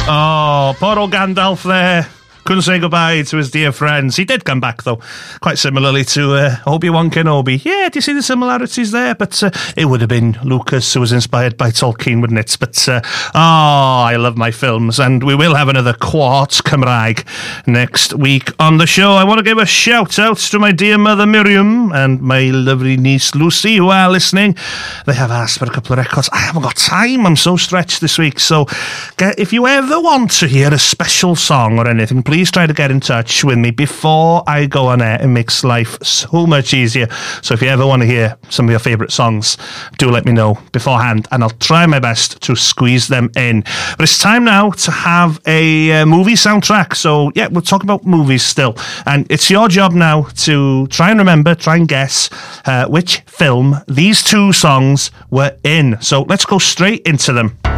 Oh, poor old Gandalf there. Couldn't say goodbye to his dear friends. He did come back, though, quite similarly to Obi-Wan Kenobi. Yeah, do you see the similarities there? But it would have been Lucas who was inspired by Tolkien, wouldn't it? But, I love my films, and we will have another Quartz Cymraeg next week on the show. I want to give a shout-out to my dear mother Miriam and my lovely niece Lucy, who are listening. They have asked for a couple of records. I haven't got time. I'm so stretched this week. So if you ever want to hear a special song or anything, please try to get in touch with me before I go on air. It makes life so much easier. So if you ever want to hear some of your favourite songs, do let me know beforehand, and I'll try my best to squeeze them in. But it's time now to have a movie soundtrack. So yeah, we'll talk about movies still, and it's your job now to try and guess which film these two songs were in. So let's go straight into them.